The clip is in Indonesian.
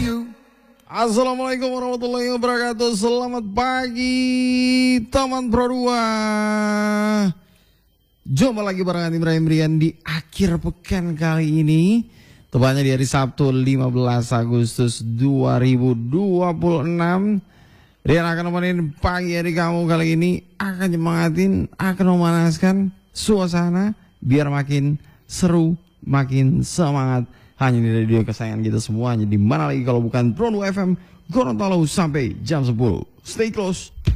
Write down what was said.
Assalamualaikum warahmatullahi wabarakatuh. Selamat pagi teman Pro 2. Jumpa lagi barengan Ibrahim Rian di akhir pekan kali ini, tepatnya di hari Sabtu 15 Agustus 2026. Rian akan nemenin pagi hari kamu kali ini, akan nyemangatin, akan memanaskan suasana biar makin seru, makin semangat. Hanya di radio kesayangan kita semuanya, di mana lagi kalau bukan Pro 2 FM Gorontalo sampai jam 10. Stay close.